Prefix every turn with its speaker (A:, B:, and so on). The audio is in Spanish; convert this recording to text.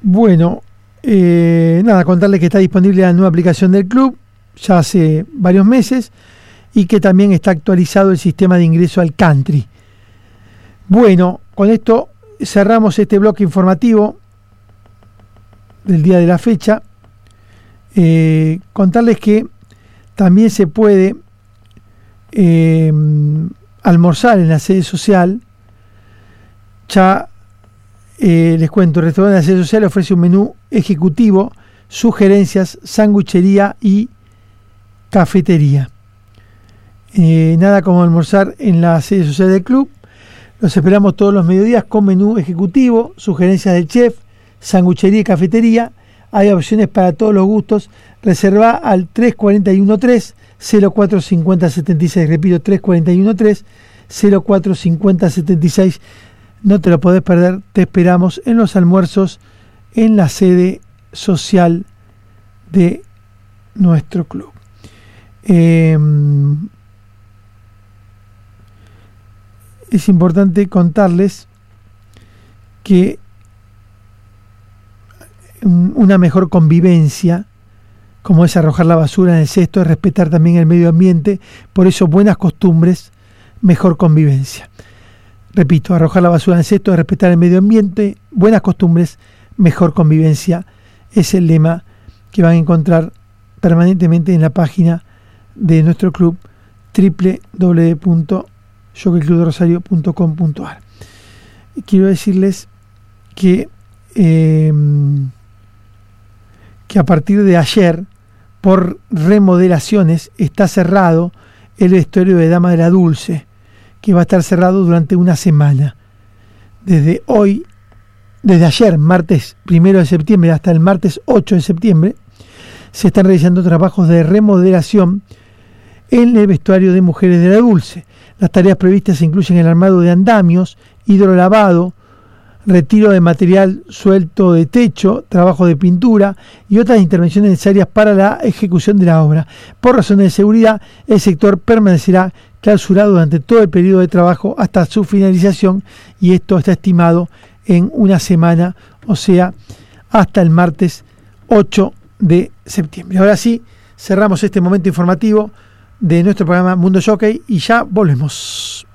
A: Bueno, nada, contarles que está disponible la nueva aplicación del club ya hace varios meses y que también está actualizado el sistema de ingreso al country. Bueno, con esto cerramos este bloque informativo del día de la fecha. Contarles que también se puede almorzar en la sede social. Ya les cuento, el restaurante de la sede social ofrece un menú ejecutivo, sugerencias, sanguchería y cafetería. Nada como almorzar en la sede social del club. Los esperamos todos los mediodías con menú ejecutivo, sugerencias del chef, sanguchería y cafetería. Hay opciones para todos los gustos. Reserva al 3413-045076. Repito, 3413-045076. No te lo podés perder. Te esperamos en los almuerzos en la sede social de nuestro club. Es importante contarles que una mejor convivencia, como es arrojar la basura en el cesto, es respetar también el medio ambiente. Por eso, buenas costumbres, mejor convivencia. Repito, arrojar la basura en el cesto es respetar el medio ambiente, buenas costumbres, mejor convivencia. Es el lema que van a encontrar permanentemente en la página de nuestro club, www.jockeyclubderosario.com.ar. Quiero decirles que a partir de ayer, por remodelaciones, está cerrado el vestuario de Dama de la Dulce, que va a estar cerrado durante una semana. Desde ayer, martes 1 de septiembre, hasta el martes 8 de septiembre, se están realizando trabajos de remodelación en el vestuario de mujeres de la Dulce. Las tareas previstas incluyen el armado de andamios, hidrolavado, retiro de material suelto de techo, trabajo de pintura y otras intervenciones necesarias para la ejecución de la obra. Por razones de seguridad, el sector permanecerá clausurado durante todo el periodo de trabajo hasta su finalización, y esto está estimado en una semana, o sea, hasta el martes 8 de septiembre. Ahora sí, cerramos este momento informativo de nuestro programa Mundo Jockey y ya volvemos.